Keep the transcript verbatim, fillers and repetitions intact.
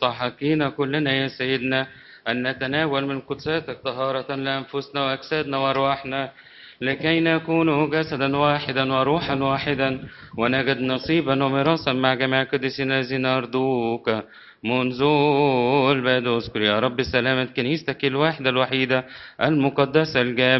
مستحقين كلنا يا سيدنا أن نتناول من قدساتك طهارة لأنفسنا وأجسادنا وأرواحنا، لكي نكون جسدا واحدا وروحا واحدا، ونجد نصيبا وميراثا مع جميع القديسين الذين أرضوك منذ البدء. اذكر يا رب سلامة كنيستك الواحدة الوحيدة المقدسة الجامعة